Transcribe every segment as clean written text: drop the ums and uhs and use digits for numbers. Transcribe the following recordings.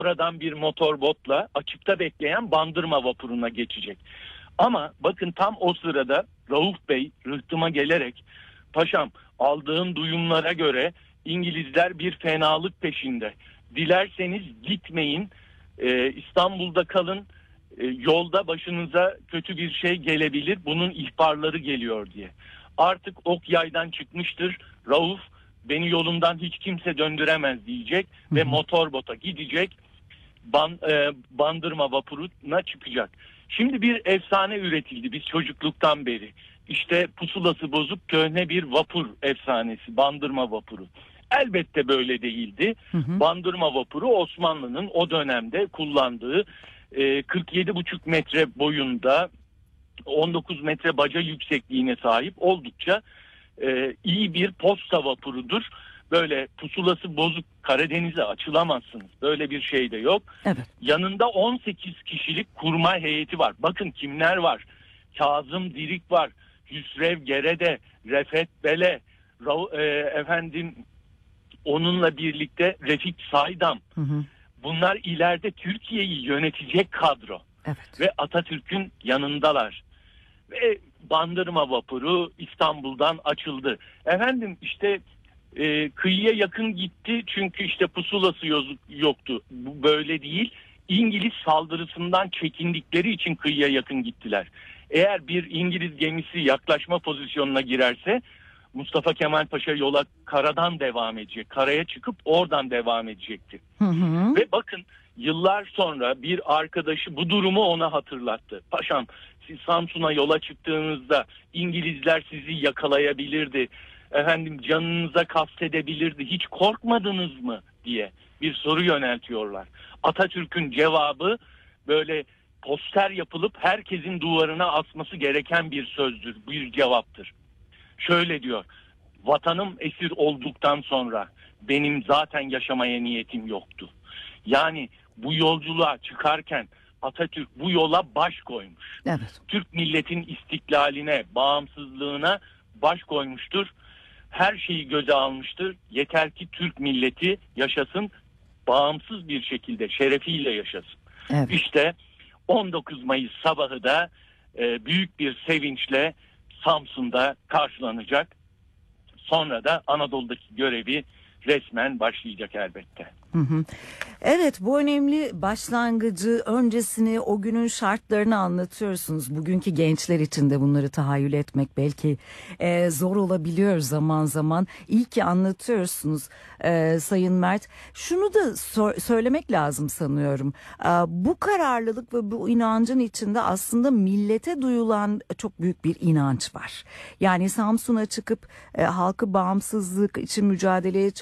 Oradan bir motorbotla açıkta bekleyen Bandırma vapuruna geçecek. Ama bakın tam o sırada Rauf Bey rıhtıma gelerek, paşam aldığım duyumlara göre İngilizler bir fenalık peşinde. Dilerseniz gitmeyin, İstanbul'da kalın, yolda başınıza kötü bir şey gelebilir, bunun ihbarları geliyor diye. Artık ok yaydan çıkmıştır. Rauf beni yolumdan hiç kimse döndüremez diyecek ve motorbota gidecek, Bandırma vapuruna çıkacak. Şimdi bir efsane üretildi biz çocukluktan beri. İşte pusulası bozuk köhne bir vapur efsanesi, Bandırma vapuru. Elbette böyle değildi. Bandırma vapuru Osmanlı'nın o dönemde kullandığı 47,5 metre boyunda, 19 metre baca yüksekliğine sahip oldukça iyi bir posta vapurudur. Böyle pusulası bozuk Karadeniz'e açılamazsınız. Böyle bir şey de yok. Evet. Yanında 18 kişilik kurmay heyeti var. Bakın kimler var? Kazım Dirik var. Hüsrev Gerede, Refet Bele, onunla birlikte Refik Saydam. Bunlar ileride Türkiye'yi yönetecek kadro. Evet. Ve Atatürk'ün yanındalar. Ve Bandırma vapuru İstanbul'dan açıldı. İşte kıyıya yakın gitti çünkü işte pusulası yoktu. Bu böyle değil. İngiliz saldırısından çekindikleri için kıyıya yakın gittiler. Eğer bir İngiliz gemisi yaklaşma pozisyonuna girerse Mustafa Kemal Paşa yola karadan devam edecek. Karaya çıkıp oradan devam edecekti. Ve bakın yıllar sonra bir arkadaşı bu durumu ona hatırlattı. Paşam, siz Samsun'a yola çıktığınızda İngilizler sizi yakalayabilirdi. Canınıza kastedebilirdi. Hiç korkmadınız mı diye bir soru yöneltiyorlar. Atatürk'ün cevabı böyle poster yapılıp herkesin duvarına asması gereken bir sözdür, bir cevaptır. Şöyle diyor: vatanım esir olduktan sonra benim zaten yaşamaya niyetim yoktu. Yani bu yolculuğa çıkarken Atatürk bu yola baş koymuş. Evet. Türk milletin istiklaline, bağımsızlığına baş koymuştur. Her şeyi göze almıştır. Yeter ki Türk milleti yaşasın, bağımsız bir şekilde şerefiyle yaşasın. Evet. İşte 19 Mayıs sabahı da büyük bir sevinçle Samsun'da karşılanacak. Sonra da Anadolu'daki görevi resmen başlayacak elbette. Evet, bu önemli başlangıcı, öncesini, o günün şartlarını anlatıyorsunuz. Bugünkü gençler için de bunları tahayyül etmek belki zor olabiliyor zaman zaman. İyi ki anlatıyorsunuz Sayın Mert. Şunu da söylemek lazım sanıyorum. Bu kararlılık ve bu inancın içinde aslında millete duyulan çok büyük bir inanç var. Yani Samsun'a çıkıp halkı bağımsızlık için mücadeleye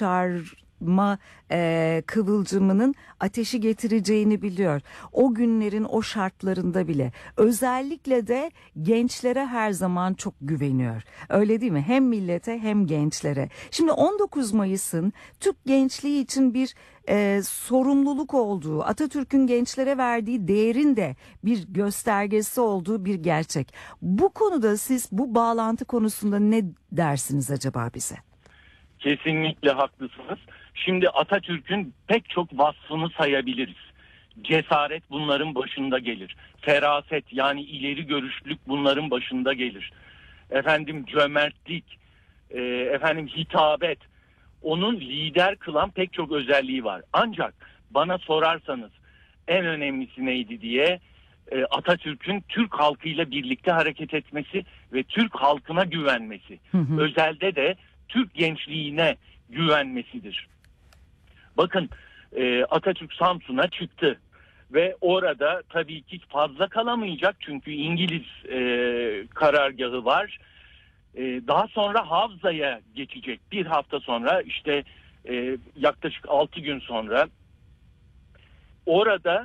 kıvılcımının ateşi getireceğini biliyor. O günlerin o şartlarında bile özellikle de gençlere her zaman çok güveniyor. Öyle değil mi? Hem millete hem gençlere. Şimdi 19 Mayıs'ın Türk gençliği için bir sorumluluk olduğu, Atatürk'ün gençlere verdiği değerin de bir göstergesi olduğu bir gerçek. Bu konuda siz bu bağlantı konusunda ne dersiniz acaba bize? Kesinlikle haklısınız. Şimdi Atatürk'ün pek çok vasfını sayabiliriz. Cesaret bunların başında gelir. Feraset, yani ileri görüşlülük bunların başında gelir. Cömertlik, hitabet. Onun lider kılan pek çok özelliği var. Ancak bana sorarsanız en önemlisi neydi diye, Atatürk'ün Türk halkıyla birlikte hareket etmesi ve Türk halkına güvenmesi. Özelde de Türk gençliğine güvenmesidir. Bakın Atatürk Samsun'a çıktı ve orada tabii ki fazla kalamayacak çünkü İngiliz karargahı var. Daha sonra Havza'ya geçecek. Bir hafta sonra işte yaklaşık 6 gün sonra orada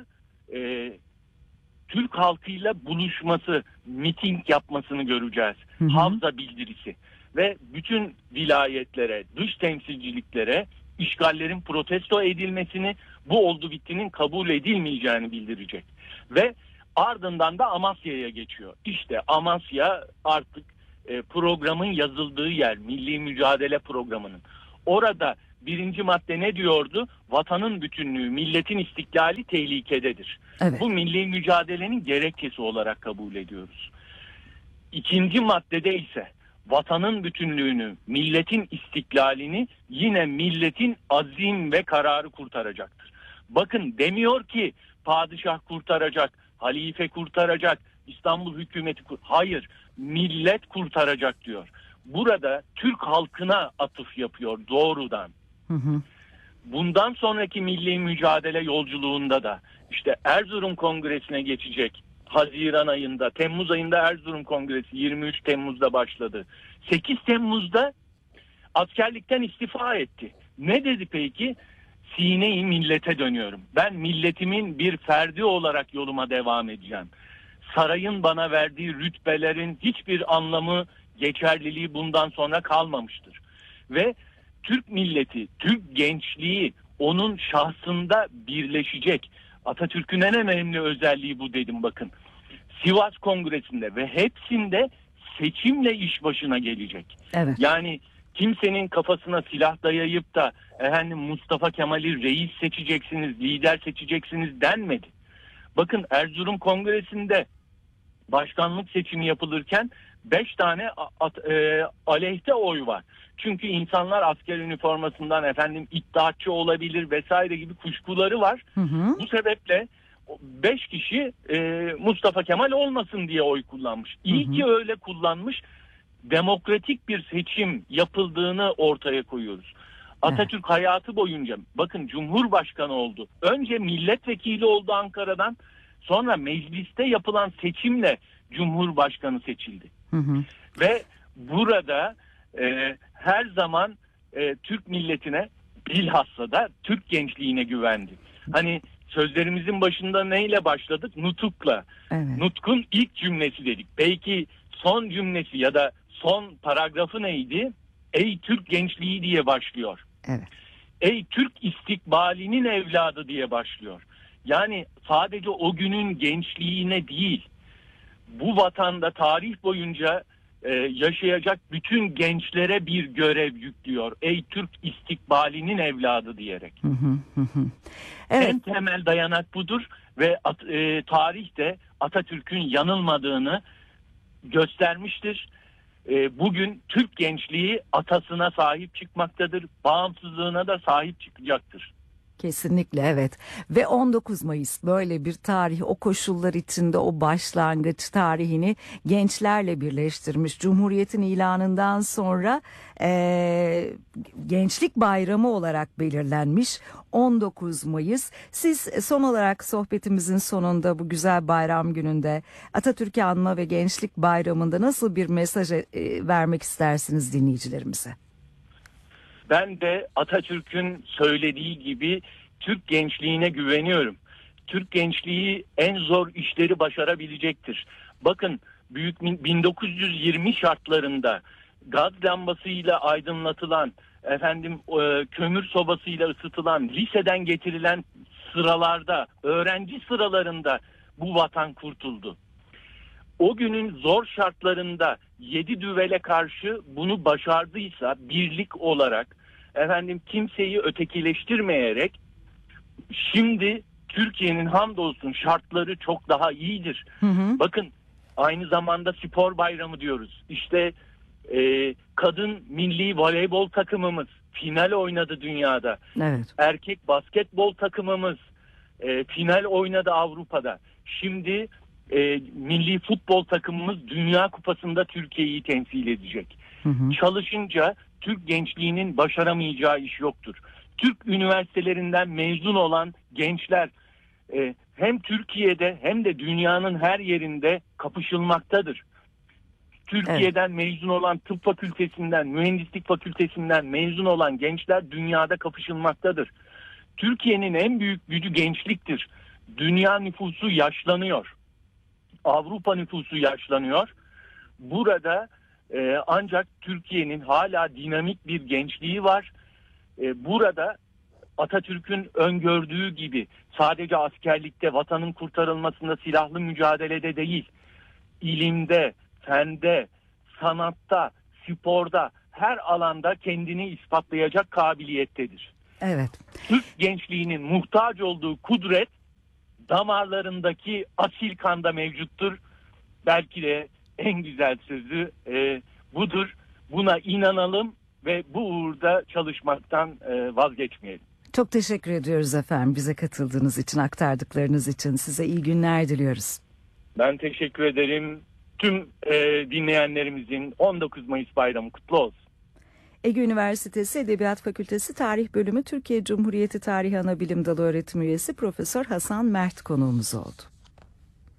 Türk halkıyla buluşması, miting yapmasını göreceğiz. Havza bildirisi ve bütün vilayetlere, dış temsilciliklere işgallerin protesto edilmesini, bu oldu bittinin kabul edilmeyeceğini bildirecek. Ve ardından da Amasya'ya geçiyor. İşte Amasya artık programın yazıldığı yer, Milli Mücadele Programı'nın. Orada birinci madde ne diyordu? Vatanın bütünlüğü, milletin istiklali tehlikededir. Evet. Bu milli mücadelenin gerekçesi olarak kabul ediyoruz. İkinci maddede ise vatanın bütünlüğünü, milletin istiklalini yine milletin azim ve kararı kurtaracaktır. Bakın demiyor ki padişah kurtaracak, halife kurtaracak, İstanbul hükümeti hayır, millet kurtaracak diyor. Burada Türk halkına atıf yapıyor doğrudan. Hı hı. Bundan sonraki milli mücadele yolculuğunda da işte Erzurum Kongresi'ne geçecek. Haziran ayında, Temmuz ayında Erzurum Kongresi 23 Temmuz'da başladı. 8 Temmuz'da askerlikten istifa etti. Ne dedi peki? Sine-i millete dönüyorum. Ben milletimin bir ferdi olarak yoluma devam edeceğim. Sarayın bana verdiği rütbelerin hiçbir anlamı, geçerliliği bundan sonra kalmamıştır. Ve Türk milleti, Türk gençliği onun şahsında birleşecek. Atatürk'ün en önemli özelliği bu dedim bakın. Sivas Kongresi'nde ve hepsinde seçimle iş başına gelecek. Evet. Yani kimsenin kafasına silah dayayıp da efendim Mustafa Kemal'i reis seçeceksiniz, lider seçeceksiniz denmedi. Bakın Erzurum Kongresi'nde başkanlık seçimi yapılırken 5 tane aleyhte oy var. Çünkü insanlar asker üniformasından efendim iddiatçı olabilir vesaire gibi kuşkuları var. Hı hı. Bu sebeple 5 kişi Mustafa Kemal olmasın diye oy kullanmış. İyi ki öyle kullanmış. Demokratik bir seçim yapıldığını ortaya koyuyoruz. Atatürk hayatı boyunca bakın Cumhurbaşkanı oldu. Önce milletvekili oldu Ankara'dan. Sonra mecliste yapılan seçimle Cumhurbaşkanı seçildi. Hı hı. Ve burada her zaman Türk milletine bilhassa da Türk gençliğine güvendi. Hani sözlerimizin başında neyle başladık? Nutukla. Evet. Nutkun ilk cümlesi dedik. Belki son cümlesi ya da son paragrafı neydi? Ey Türk gençliği diye başlıyor. Evet. Ey Türk istikbalinin evladı diye başlıyor. Yani sadece o günün gençliğine değil, bu vatanda tarih boyunca yaşayacak bütün gençlere bir görev yüklüyor. Ey Türk istikbalinin evladı diyerek. Hı hı hı. Evet. En temel dayanak budur ve tarih de Atatürk'ün yanılmadığını göstermiştir. Bugün Türk gençliği atasına sahip çıkmaktadır, bağımsızlığına da sahip çıkacaktır. Kesinlikle evet ve 19 Mayıs böyle bir tarih, o koşullar içinde o başlangıç tarihini gençlerle birleştirmiş. Cumhuriyetin ilanından sonra Gençlik Bayramı olarak belirlenmiş 19 Mayıs. Siz son olarak sohbetimizin sonunda bu güzel bayram gününde Atatürk'ü anma ve Gençlik Bayramı'nda nasıl bir mesaj vermek istersiniz dinleyicilerimize? Ben de Atatürk'ün söylediği gibi Türk gençliğine güveniyorum. Türk gençliği en zor işleri başarabilecektir. Bakın 1920 şartlarında gaz lambasıyla aydınlatılan, kömür sobasıyla ısıtılan, liseden getirilen sıralarda, öğrenci sıralarında bu vatan kurtuldu. O günün zor şartlarında 7 düvele karşı bunu başardıysa birlik olarak kimseyi ötekileştirmeyerek şimdi Türkiye'nin hamdolsun şartları çok daha iyidir. Hı hı. Bakın aynı zamanda spor bayramı diyoruz. İşte kadın milli voleybol takımımız final oynadı dünyada. Evet. Erkek basketbol takımımız final oynadı Avrupa'da. Şimdi milli futbol takımımız Dünya Kupası'nda Türkiye'yi temsil edecek. Hı hı. Çalışınca Türk gençliğinin başaramayacağı iş yoktur. Türk üniversitelerinden mezun olan gençler hem Türkiye'de hem de dünyanın her yerinde kapışılmaktadır. Türkiye'den mezun olan tıp fakültesinden, mühendislik fakültesinden mezun olan gençler dünyada kapışılmaktadır. Türkiye'nin en büyük gücü gençliktir. Dünya nüfusu yaşlanıyor. Avrupa nüfusu yaşlanıyor. Burada ancak Türkiye'nin hala dinamik bir gençliği var. Burada Atatürk'ün öngördüğü gibi sadece askerlikte, vatanın kurtarılmasında, silahlı mücadelede değil, ilimde, fende, sanatta, sporda, her alanda kendini ispatlayacak kabiliyettedir. Evet. Türk gençliğinin muhtaç olduğu kudret damarlarındaki asil kanda mevcuttur. Belki de en güzel sözü budur. Buna inanalım ve bu uğurda çalışmaktan vazgeçmeyelim. Çok teşekkür ediyoruz efendim bize katıldığınız için, aktardıklarınız için. Size iyi günler diliyoruz. Ben teşekkür ederim. Tüm dinleyenlerimizin 19 Mayıs bayramı kutlu olsun. Ege Üniversitesi Edebiyat Fakültesi Tarih Bölümü Türkiye Cumhuriyeti Tarihi Anabilim Dalı Öğretim Üyesi Profesör Hasan Mert konuğumuz oldu.